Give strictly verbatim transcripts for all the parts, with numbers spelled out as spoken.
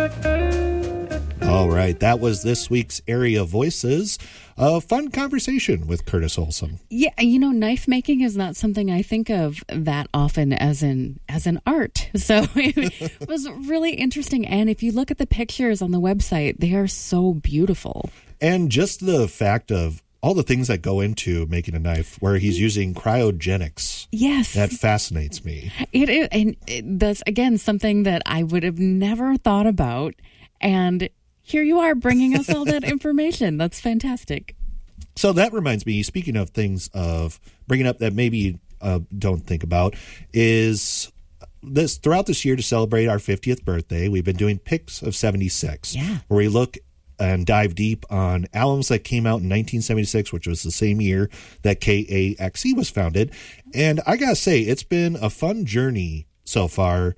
All right, that was this week's Area Voices. A fun conversation with Curtis Olson. Yeah, you know, knife making is not something I think of that often as an as an art. So it was really interesting. And if you look at the pictures on the website, they are so beautiful. And just the fact of all the things that go into making a knife, where he's using cryogenics. Yes. That fascinates me. It is, and it, that's, again, something that I would have never thought about. And here you are bringing us all that information. That's fantastic. So that reminds me, speaking of things of bringing up that maybe you uh, don't think about, is this throughout this year to celebrate our fiftieth birthday, we've been doing Picks of seventy-six, yeah. where we look and dive deep on albums that came out in nineteen seventy-six, which was the same year that K A X E was founded. And I gotta say, it's been a fun journey so far.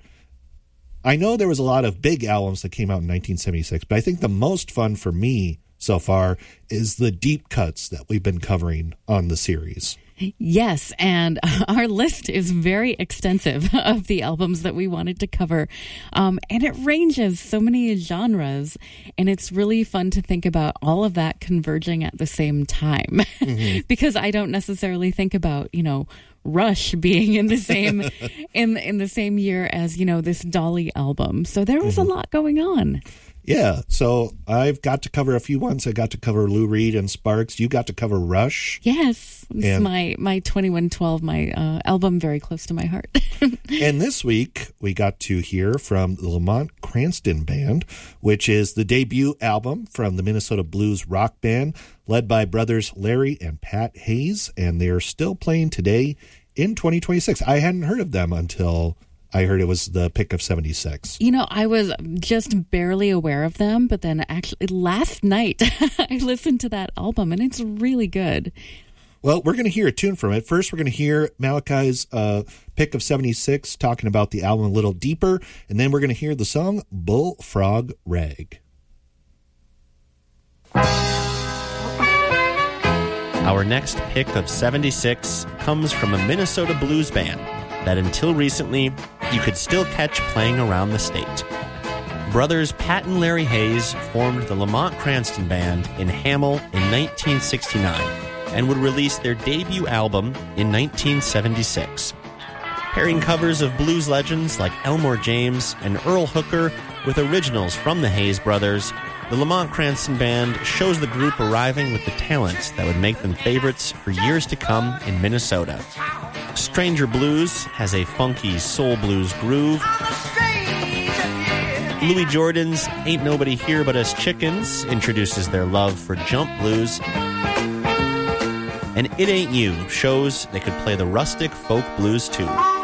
I know there was a lot of big albums that came out in nineteen seventy-six, but I think the most fun for me so far is the deep cuts that we've been covering on the series. Yes, and our list is very extensive of the albums that we wanted to cover. Um, and it ranges so many genres, and it's really fun to think about all of that converging at the same time. Mm-hmm. Because I don't necessarily think about, you know, Rush being in the same in in the same year as, you know, this Dolly album. So there was mm-hmm. a lot going on. Yeah, so I've got to cover a few ones. I got to cover Lou Reed and Sparks. You got to cover Rush. Yes, it's and, my my twenty-one twelve, my uh, album very close to my heart. And this week, we got to hear from the Lamont Cranston Band, which is the debut album from the Minnesota Blues rock band, led by brothers Larry and Pat Hayes, and they're still playing today in twenty twenty-six. I hadn't heard of them until I heard it was the pick of seventy-six. You know, I was just barely aware of them, but then actually last night I listened to that album, and it's really good. Well, we're going to hear a tune from it. First, we're going to hear Malachi's uh, pick of seventy-six talking about the album a little deeper, and then we're going to hear the song Bullfrog Rag. Our next pick of seventy-six comes from a Minnesota blues band that until recently you could still catch playing around the state. Brothers Pat and Larry Hayes formed the Lamont Cranston Band in Hamel in nineteen sixty-nine and would release their debut album in nineteen seventy-six. Pairing covers of blues legends like Elmore James and Earl Hooker with originals from the Hayes brothers, the Lamont Cranston Band shows the group arriving with the talent that would make them favorites for years to come in Minnesota. Stranger Blues has a funky soul blues groove. Louis Jordan's Ain't Nobody Here But Us Chickens introduces their love for jump blues. And It Ain't You shows they could play the rustic folk blues too.